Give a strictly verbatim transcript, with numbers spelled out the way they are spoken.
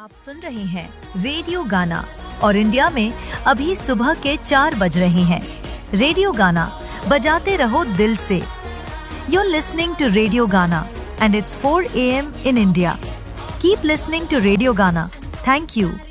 आप सुन रहे हैं रेडियो गाना और इंडिया में अभी सुबह के चार बज रहे हैं। रेडियो गाना बजाते रहो दिल से। You're listening to Radio Ghana and it's four a m in India. Keep listening to Radio Ghana. Thank you.